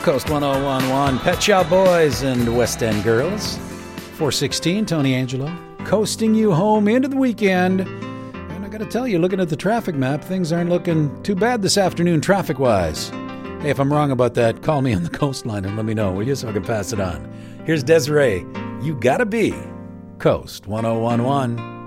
Coast 1011, Pet Shop Boys and West End Girls. 416, Tony Angelo, coasting you home into the weekend. And I got to tell you, looking at the traffic map, things aren't looking too bad this afternoon traffic-wise. Hey, if I'm wrong about that, call me on the coastline and let me know, will you, so I can pass it on. Here's Desiree. You Gotta Be, Coast 1011.